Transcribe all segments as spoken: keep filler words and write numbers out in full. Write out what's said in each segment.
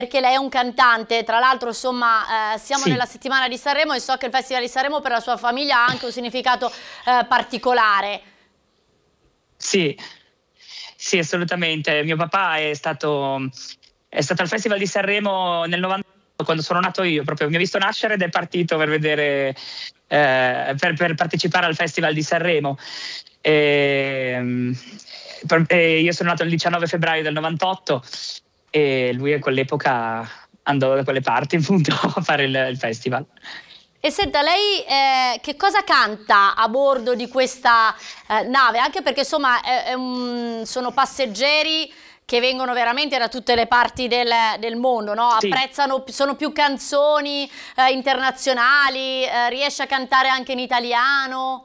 Perché lei è un cantante, tra l'altro insomma eh, siamo Sì. nella settimana di Sanremo e so che il Festival di Sanremo per la sua famiglia ha anche un significato eh, particolare. Sì, sì, assolutamente. Mio papà è stato, è stato al Festival di Sanremo nel novantotto, quando sono nato io, proprio mi ha visto nascere ed è partito per vedere, eh, per, per partecipare al Festival di Sanremo. E, per, e io sono nato il diciannove febbraio del novantotto e lui a quell'epoca andò da quelle parti appunto a fare il, il festival. E senta, lei eh, che cosa canta a bordo di questa eh, nave? Anche perché insomma è, è un, sono passeggeri che vengono veramente da tutte le parti del, del mondo, no? Sì. Apprezzano, sono più canzoni eh, internazionali, eh, riesce a cantare anche in italiano?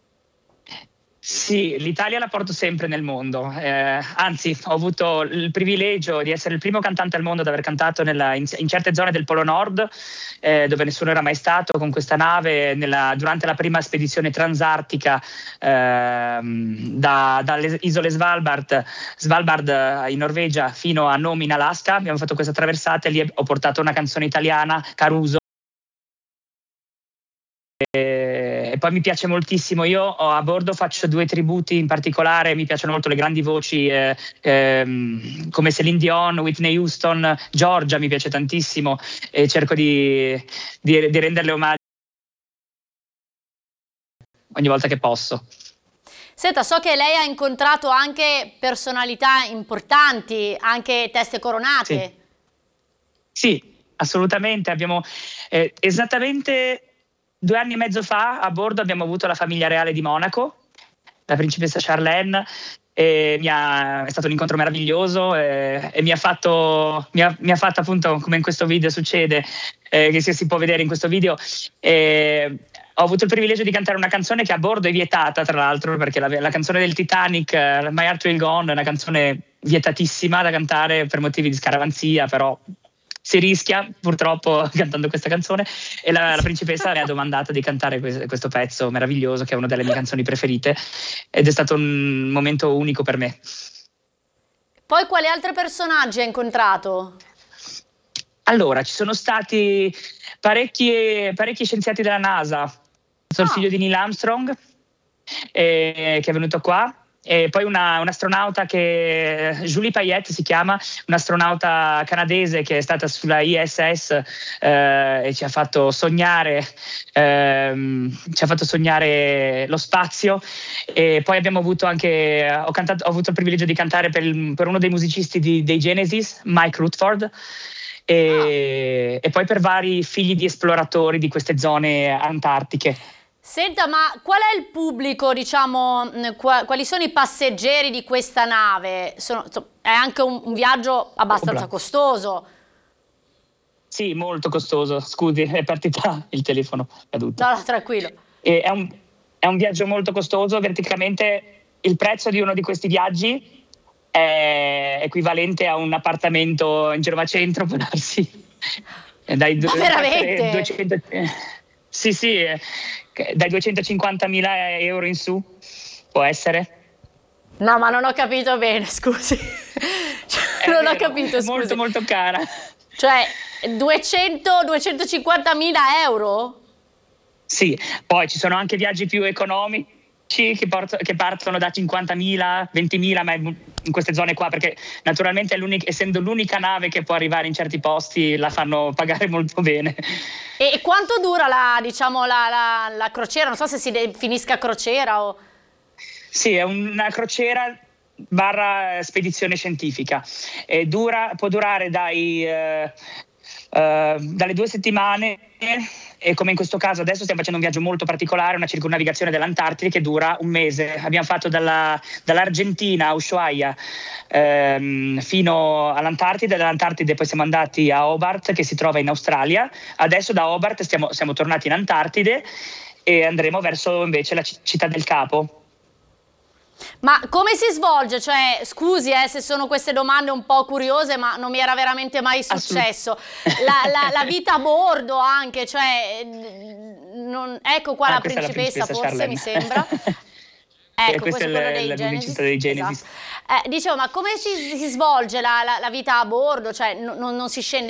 Sì, l'Italia la porto sempre nel mondo, eh, anzi ho avuto il privilegio di essere il primo cantante al mondo ad aver cantato nella, in, in certe zone del Polo Nord, eh, dove nessuno era mai stato con questa nave, nella, durante la prima spedizione transartica eh, da, dalle isole Svalbard, Svalbard in Norvegia fino a Nome in Alaska. Abbiamo fatto questa traversata e lì ho portato una canzone italiana, Caruso. E poi mi piace moltissimo, io a bordo faccio due tributi in particolare, mi piacciono molto le grandi voci eh, ehm, come Celine Dion, Whitney Houston, Giorgia mi piace tantissimo e cerco di, di, di renderle omaggio ogni volta che posso. Senta, so che lei ha incontrato anche personalità importanti, anche teste coronate. Sì, sì, assolutamente, abbiamo eh, esattamente due anni e mezzo fa a bordo abbiamo avuto la famiglia reale di Monaco, la principessa Charlene, e mi ha, è stato un incontro meraviglioso e, e mi ha fatto, mi ha, mi ha fatto appunto, come in questo video succede, eh, che si, si può vedere in questo video, eh, ho avuto il privilegio di cantare una canzone che a bordo è vietata, tra l'altro, perché la, la canzone del Titanic, uh, My Heart Will Go On, è una canzone vietatissima da cantare per motivi di scaramanzia, però si rischia purtroppo cantando questa canzone e la, la principessa mi ha domandato di cantare questo, questo pezzo meraviglioso che è una delle mie canzoni preferite ed è stato un momento unico per me. Poi quali altri personaggi ha incontrato? Allora, ci sono stati parecchi, parecchi scienziati della NASA, sono il figlio di Neil Armstrong eh, che è venuto qua. E poi una, un'astronauta che Julie Payette si chiama, un'astronauta canadese che è stata sulla I S S eh, e ci ha fatto sognare ehm, ci ha fatto sognare lo spazio. E poi abbiamo avuto anche ho, cantato, ho avuto il privilegio di cantare per, il, per uno dei musicisti di, dei Genesis, Mike Rutherford. E, ah. e poi per vari figli di esploratori di queste zone antartiche. Senta, ma qual è il pubblico, diciamo, quali sono i passeggeri di questa nave? Sono, è anche un, un viaggio abbastanza costoso. Sì, molto costoso, scusi, è partita il telefono, è caduto. No, no, tranquillo. E è, un, è un viaggio molto costoso, praticamente il prezzo di uno di questi viaggi è equivalente a un appartamento in Genova Centro, può darsi. Dai, ma veramente? duecento, sì, sì, dai duecentocinquantamila euro in su, può essere. No, ma non ho capito bene, scusi. Cioè, non vero, ho capito, scusi. È molto, molto cara. Cioè, duecento duecentocinquantamila euro? Sì, poi ci sono anche viaggi più economici che, porto, che partono da cinquantamila, ventimila, ma in queste zone qua, perché naturalmente l'unica, essendo l'unica nave che può arrivare in certi posti, la fanno pagare molto bene. E quanto dura la, diciamo, la, la, la crociera? Non so se si definisca crociera o... Sì, è una crociera barra spedizione scientifica. E dura, può durare dai, eh, eh, dalle due settimane e come in questo caso adesso stiamo facendo un viaggio molto particolare, una circunnavigazione dell'Antartide che dura un mese. Abbiamo fatto dalla, dall'Argentina a Ushuaia ehm, fino all'Antartide, dall'Antartide poi siamo andati a Hobart che si trova in Australia, adesso da Hobart stiamo, siamo tornati in Antartide e andremo verso invece la c- città del Capo. Ma come si svolge? Cioè, scusi eh, se sono queste domande un po' curiose, ma non mi era veramente mai successo. La, la, la vita a bordo anche, cioè, non, ecco qua ah, la, principessa, la principessa, forse Charlene. Mi sembra. Ecco, questo è quello dei la Genesis. dei Genesis. Esatto. Eh, dicevo, ma come si, si svolge la, la, la vita a bordo? Cioè, non, non si scende